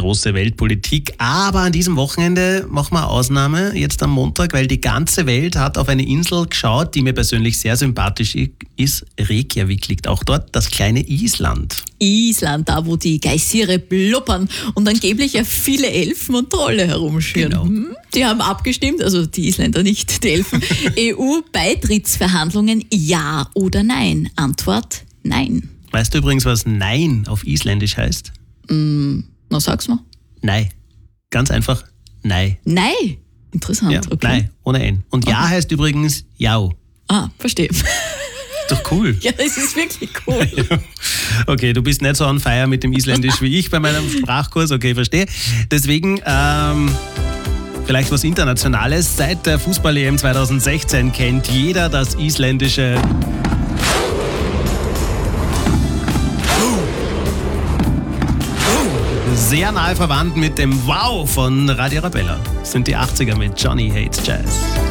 große Weltpolitik. Aber an diesem Wochenende machen wir eine Ausnahme, jetzt am Montag, weil die ganze Welt hat auf eine Insel geschaut, die mir persönlich sehr sympathisch ist. Reykjavik liegt auch dort, das kleine Island. Island, da wo die Geysire blubbern und angeblich ja viele Elfen und Trolle herumschwirren. Genau. Die haben abgestimmt, also die Isländer nicht, die Elfen. EU-Beitrittsverhandlungen, ja oder nein? Antwort, nein. Weißt du übrigens, was Nein auf Isländisch heißt? Na, sag's mal. Nein. Ganz einfach, Nein. Nein? Interessant, Ja, okay. Nein, ohne N. Und Ja heißt übrigens Jau. Ah, verstehe. Doch cool. Ja, das ist wirklich cool. Okay, du bist nicht so on fire mit dem Isländisch wie ich bei meinem Sprachkurs. Okay, verstehe. Deswegen, vielleicht was Internationales. Seit der Fußball-EM 2016 kennt jeder das isländische sehr nahe verwandt mit dem Wow von Radio Arabella. Das sind die 80er mit Johnny Hates Jazz.